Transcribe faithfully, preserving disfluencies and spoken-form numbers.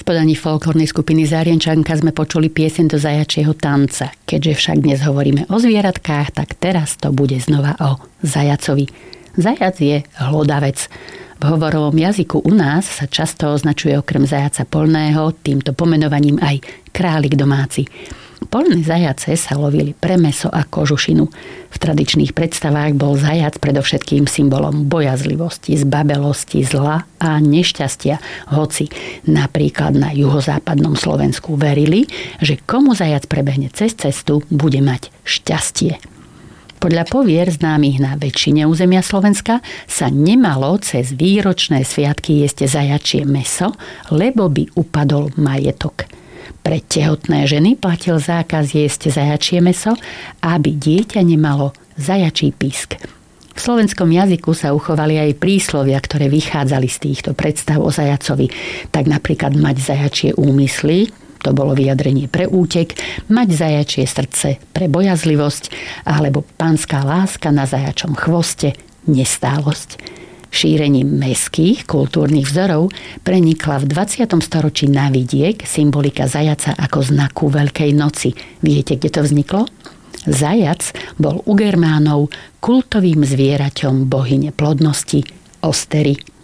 podaní folklórnej skupiny Zárienčanka sme počuli pieseň do zajačieho tanca. Keďže však dnes hovoríme o zvieratkách, tak teraz to bude znova o zajacovi. Zajac je hlodavec. V hovorovom jazyku u nás sa často označuje okrem zajaca poľného týmto pomenovaním aj králik domáci. Poľné zajace sa lovili pre mäso a kožušinu. V tradičných predstavách bol zajac predovšetkým symbolom bojazlivosti, zbabelosti, zla a nešťastia. Hoci napríklad na juhozápadnom Slovensku verili, že komu zajac prebehne cez cestu, bude mať šťastie. Podľa povier známych na väčšine územia Slovenska sa nemalo cez výročné sviatky jesť zajačie mäso, lebo by upadol majetok. Pre tehotné ženy platil zákaz jesť zajačie mäso, aby dieťa nemalo zajačí pisk. V slovenskom jazyku sa uchovali aj príslovia, ktoré vychádzali z týchto predstav o zajacovi. Tak napríklad mať zajačie úmysly, to bolo vyjadrenie pre útek, mať zajačie srdce pre bojazlivosť, alebo panská láska na zajačom chvoste, nestálosť. Šírením mestských kultúrnych vzorov prenikla v dvadsiatom storočí na vidiek symbolika zajaca ako znaku Veľkej noci. Viete, kde to vzniklo? Zajac bol u Germánov kultovým zvieraťom bohyne plodnosti Ostery.